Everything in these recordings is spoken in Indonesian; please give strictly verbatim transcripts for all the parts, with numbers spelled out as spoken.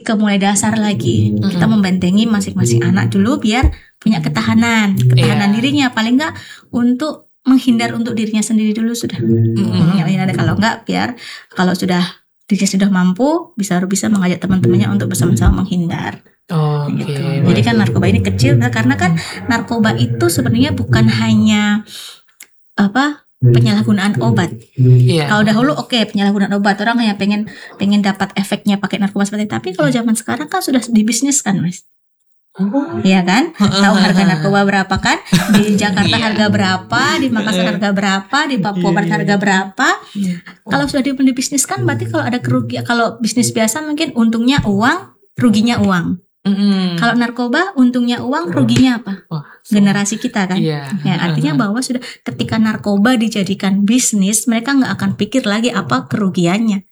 ke mulai dasar lagi. Mm-hmm. Kita membentengi masing-masing mm-hmm. anak dulu biar punya ketahanan, ketahanan yeah. dirinya paling enggak untuk menghindar untuk dirinya sendiri dulu sudah. Mm-hmm. Ya, kalau enggak biar kalau sudah dirinya sudah mampu bisa bisa mengajak teman-temannya untuk bersama-sama menghindar. Oh, gitu. Okay. Jadi kan narkoba ini kecil karena kan narkoba itu sebenarnya bukan hanya apa penyalahgunaan obat. Yeah. Kalau dahulu oke okay, penyalahgunaan obat orang hanya pengen pengen dapat efeknya pakai narkoba seperti itu. Tapi kalau zaman sekarang kan sudah dibisniskan, Mas. Oh. Iya kan? Tahu harga narkoba berapa kan? Di Jakarta yeah. harga berapa, di Makassar harga berapa, di Papua Barat harga berapa? Yeah. Kalau sudah dibisniskan berarti kalau ada kerugian, kalau bisnis biasa mungkin untungnya uang, ruginya uang. Mm-hmm. Kalau narkoba untungnya uang, ruginya apa? Oh, so, generasi kita kan. Yeah. Ya, artinya bahwa sudah ketika narkoba dijadikan bisnis, mereka nggak akan pikir lagi apa kerugiannya.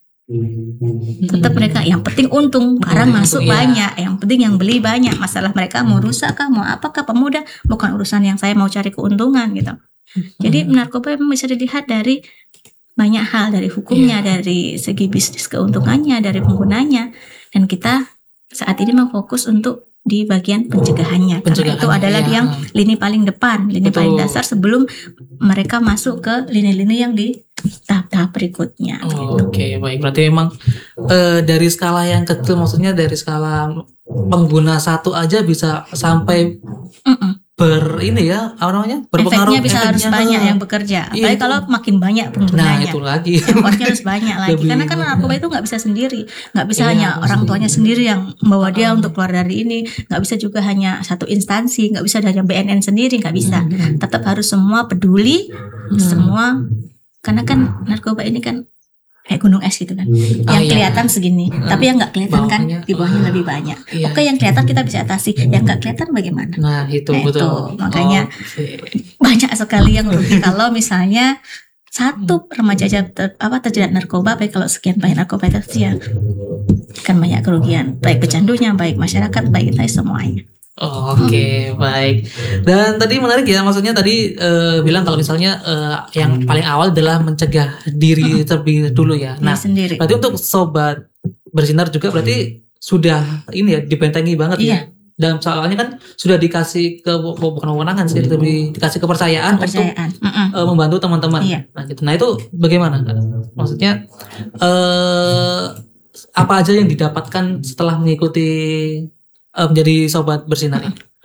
Tetap mereka yang penting untung, barang oh, masuk yeah. banyak, yang penting yang beli banyak. Masalah mereka mau rusak kah, mau apakah pemuda, bukan urusan yang saya mau cari keuntungan gitu. Jadi narkoba memang bisa dilihat dari banyak hal, dari hukumnya, yeah. dari segi bisnis keuntungannya, dari penggunanya, dan kita saat ini mau fokus untuk di bagian pencegahannya, pencegahan, karena itu adalah ya. yang lini paling depan, lini Betul. paling dasar sebelum mereka masuk ke lini-lini yang di tahap-tahap berikutnya. Oh, gitu. Oke, okay, baik. Berarti memang uh, dari skala yang kecil, maksudnya dari skala pengguna satu aja bisa sampai Mm-mm. ber ini ya, apa namanya? Berpengaruh. Efeknya bisa efeknya harus banyak yang bekerja. Apalagi iya, kalau makin banyak penggunanya. Nah, itu lagi. Effortnya harus banyak lagi. Lebih, karena kan narkoba itu nggak bisa sendiri, nggak bisa iya, hanya orang tuanya sendiri yang membawa dia uh. untuk keluar dari ini. Nggak bisa juga hanya satu instansi, nggak bisa hanya B N N sendiri, nggak bisa. Hmm. Tetap harus semua peduli, hmm. semua. Karena kan narkoba ini kan kayak gunung es gitu kan, oh, yang kelihatan iya. segini, hmm. tapi yang nggak kelihatan kan di bawahnya uh, lebih banyak. Iya. Oke, yang kelihatan kita bisa atasi, yang nggak kelihatan bagaimana? Nah itu nah, betul. Itu. Makanya oh, okay. banyak sekali yang rugi kalau misalnya satu remaja aja ter, apa terjerat narkoba, baik kalau sekian banyak narkoba itu ya kan banyak kerugian, baik pecandunya, baik masyarakat, baik kita semuanya. Oh, Oke, okay, hmm. baik. Dan tadi menarik ya, maksudnya tadi uh, bilang kalau misalnya uh, yang paling awal adalah mencegah diri hmm. terlebih dulu ya. Nah, sendiri. Berarti untuk sobat bersinar juga berarti sudah ini ya dibentengi banget iya. ya. Dan soalnya kan sudah dikasih ke bukan kewenangan sih, lebih dikasih kepercayaan, kepercayaan. untuk uh, membantu teman-teman. Iya. Nah, gitu. Nah itu bagaimana? Maksudnya uh, apa aja yang didapatkan setelah mengikuti menjadi sobat bersinar?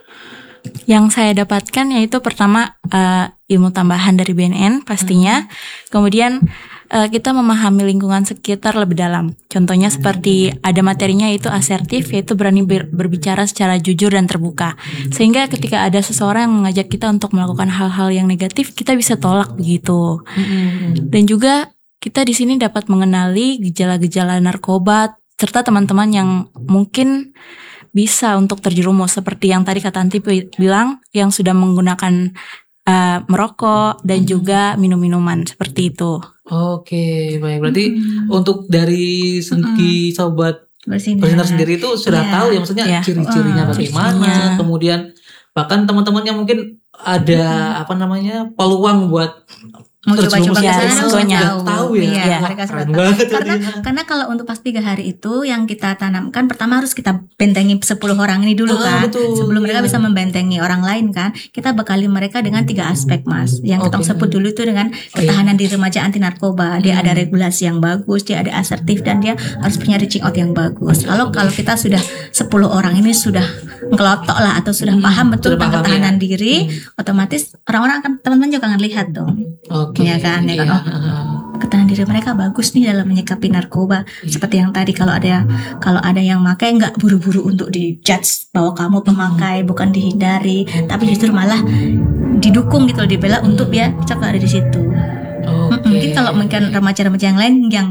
Yang saya dapatkan yaitu pertama uh, ilmu tambahan dari B N N pastinya, hmm. kemudian uh, kita memahami lingkungan sekitar lebih dalam. Contohnya seperti ada materinya itu asertif, yaitu berani ber- berbicara secara jujur dan terbuka. Sehingga ketika ada seseorang yang mengajak kita untuk melakukan hal-hal yang negatif, kita bisa tolak begitu. Hmm. Dan juga kita di sini dapat mengenali gejala-gejala narkoba serta teman-teman yang mungkin bisa untuk terjerumus seperti yang tadi Kak Tanti bilang, yang sudah menggunakan uh, merokok dan juga minum-minuman seperti itu. Oke, baik. Berarti hmm. untuk dari segi hmm. sobat bersinar. bersinar sendiri itu sudah yeah. tahu ya, maksudnya yeah. ciri-cirinya oh, bagaimana, ciri-cirinya. Kemudian bahkan teman-temannya mungkin ada hmm. apa namanya peluang buat mau coba-coba ya, sudah tahu, tahu ya, ya. mereka sudah tahu. Karena karena kalau untuk pas tiga hari itu yang kita tanamkan, pertama harus kita bentengi sepuluh orang ini dulu kan, oh, betul, sebelum ya. mereka bisa membentengi orang lain kan. Kita bekali mereka dengan tiga aspek, Mas. Yang kita okay. sebut dulu itu dengan ketahanan diri remaja anti narkoba. Dia hmm. ada regulasi yang bagus, dia ada asertif, dan dia harus punya reaching out yang bagus. Kalau kalau kita sudah sepuluh orang ini sudah ngelotok lah atau sudah hmm. paham betul tentang ketahanan ya. diri, hmm. otomatis orang-orang akan teman-teman juga akan lihat dong. Okay. Ya kan, ya kan. Yeah. Oh, ketahanan diri mereka bagus nih dalam menyikapi narkoba. Yeah. Seperti yang tadi, kalau ada kalau ada yang makai, nggak buru-buru untuk dijudge bahwa kamu pemakai, mm. bukan dihindari, mm. tapi justru malah didukung gitu, dibela mm. untuk ya coba ada di situ. Okay. Mungkin kalau mungkin remaja-remaja yang lain yang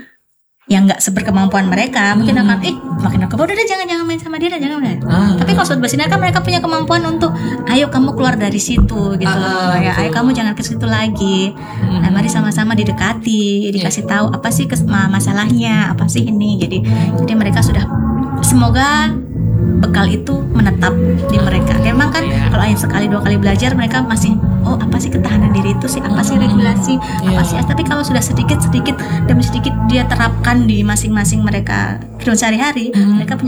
yang nggak seberkemampuan mereka, mungkin hmm. akan eh makin narkoba, udah deh jangan jangan main sama dia, jangan main. Ah, Tapi kalau sobat bersinar kan mereka punya kemampuan untuk, ayo kamu keluar dari situ gitu, ah, ya, ayo kamu jangan ke situ lagi. Hmm. Nah, mari sama-sama didekati, dikasih yeah. tahu apa sih kes- masalahnya, apa sih ini. Jadi jadi mereka sudah, semoga bekal itu menetap di mereka. Memang kan yeah. kalau hanya sekali dua kali belajar mereka masih, oh apa sih ketahanan diri itu sih, apa sih regulasi, yeah. apa sih. Tapi kalau sudah sedikit sedikit demi sedikit dia terapkan di masing-masing mereka sehari-hari, mm. mereka punya